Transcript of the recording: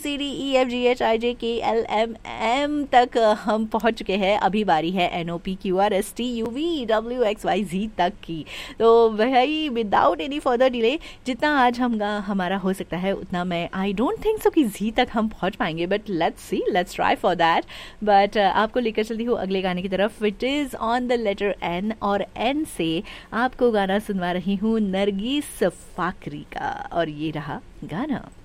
ABCDEFGHIJKLMM तक हम पहुंच चुके हैं। अभी बारी है NOPQRSTUVWXYZ तक की। तो भाई विदाउट एनी फर्दर डिले, जितना आज हमारा हो सकता है उतना मैं आई डोंट थिंक सो कि जी तक हम पहुंच पाएंगे, but let's see, let's try for that. But आपको लेकर चलती हूँ अगले गाने की तरफ, which is on the letter N, और एन से आपको गाना सुनवा रही हूँ नरगिस फाकरी का, और ये रहा गाना।